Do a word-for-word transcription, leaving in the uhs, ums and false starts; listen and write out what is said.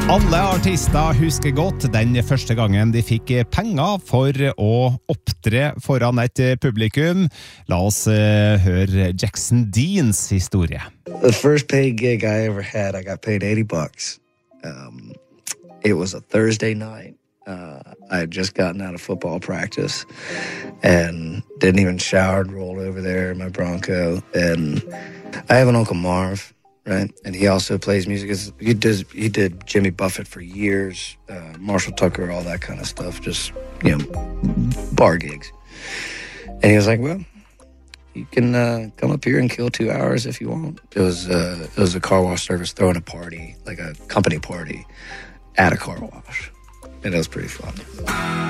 Alle artister husker godt den første gangen de fikk penger for å opptre foran et publikum. La oss uh, høre Jackson Deans historie. The first paid gig I ever had, I got paid eighty bucks. Um, it was a Thursday night. Uh, I had just gotten out of football practice and didn't even shower and rolled over there in my Bronco. And I have an Uncle Marv. Right, and he also plays music. He does. He did Jimmy Buffett for years, uh, Marshall Tucker, all that kind of stuff. Just you know, bar gigs. And he was like, "Well, you can uh, come up here and kill two hours if you want." It was uh, it was a car wash service throwing a party, like a company party, at a car wash, and it was pretty fun.